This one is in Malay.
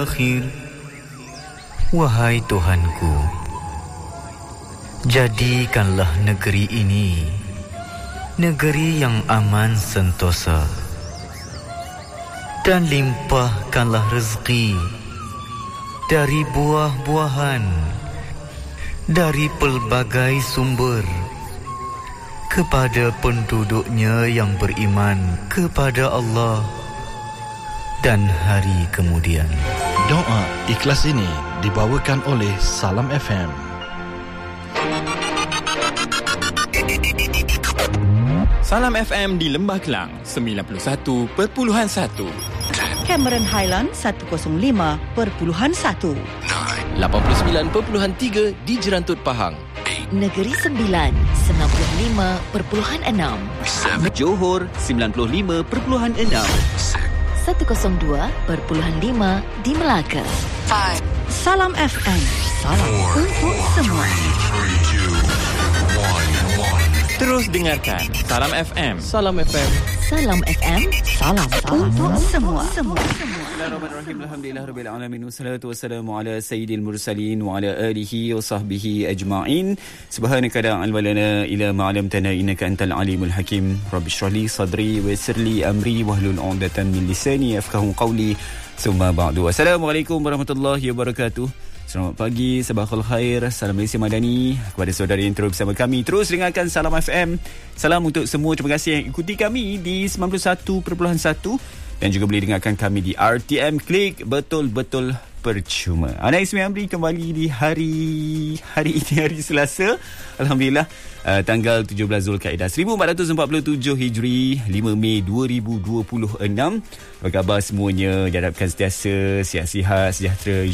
akhir. Wahai Tuhanku, jadikanlah negeri ini negeri yang aman sentosa, dan limpahkanlah rezeki dari buah-buahan, dari pelbagai sumber, kepada penduduknya yang beriman kepada Allah dan hari kemudian. Doa ikhlas ini dibawakan oleh Salam FM. Salam FM di Lembah Kelang 91.1, Cameron Highland 105.1, 89.3 di Jerantut Pahang, Negeri Sembilan 95.6, Johor 95.6, 102.5 di Melaka. Salam FM, salam untuk semua. Terus dengarkan Salam FM. Salam FM. Salam FM, Salam untuk semua. Bismillahirrahmanirrahim. Alhamdulillahirabbil alamin. Wassalatu wassalamu ala sayyidil mursalin wa ala alihi wa sahbihi ajma'in. Subhanaka la ilma lana illa ma 'allamtana innaka antal alimul hakim. Rabbi shrah li sadri wa yassir li amri wahlul 'uqdatam min lisani yafqahu qawli. Summa ba'du. Assalamualaikum warahmatullahi wabarakatuh. Selamat pagi, sabahul khair, salam Malaysia Madani kepada saudara yang terus bersama kami. Terus dengarkan Salam FM. Salam untuk semua, terima kasih yang ikuti kami di 91.1 dan juga boleh dengarkan kami di RTM Klik. Betul-betul percuma. Ana Ismail Amri kembali di hari ini, hari Selasa. Alhamdulillah, tanggal 17 Zulkaidah 1447 Hijri, 5 Mei 2026. Apa khabar semuanya? Diharapkan sentiasa sihat-sihat, sejahtera.